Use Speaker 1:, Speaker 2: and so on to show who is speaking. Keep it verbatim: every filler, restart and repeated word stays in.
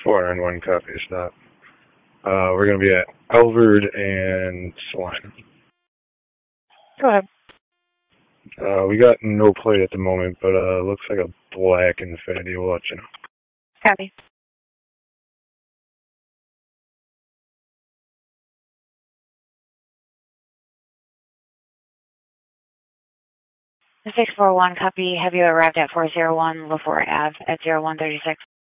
Speaker 1: four nine one, copy, stop. Uh, we're going to be at Alvord and Salina.
Speaker 2: Go ahead.
Speaker 1: Uh, we got no plate at the moment, but uh, looks like a black Infiniti. We'll let you know.
Speaker 2: Copy. six four one, copy. Have you arrived at four zero one LaForte Ave at zero one thirty-six?